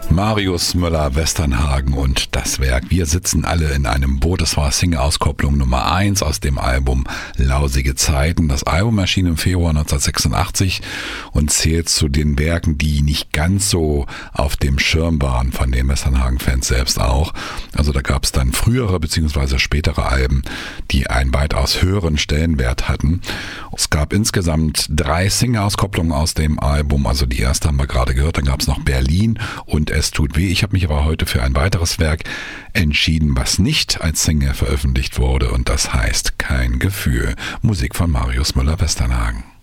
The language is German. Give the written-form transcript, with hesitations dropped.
Marius Müller-Westernhagen und das Werk Wir sitzen alle in einem Boot. Das war Single-Auskopplung Nummer 1 aus dem Album Lausige Zeiten. Das Album erschien im Februar 1986 und zählt zu den Werken, die nicht ganz so auf dem Schirm waren von den Westernhagen-Fans selbst auch. Also da gab es dann frühere bzw. spätere Alben, die einen weitaus höheren Stellenwert hatten. Es gab insgesamt 3 Single-Auskopplungen aus dem Album. Also die erste haben wir gerade gehört. Dann gab es noch Berlin und Es tut weh. Ich habe mich aber heute für ein weiteres Werk entschieden, was nicht als Single veröffentlicht wurde, und das heißt Kein Gefühl. Musik von Marius Müller-Westernhagen.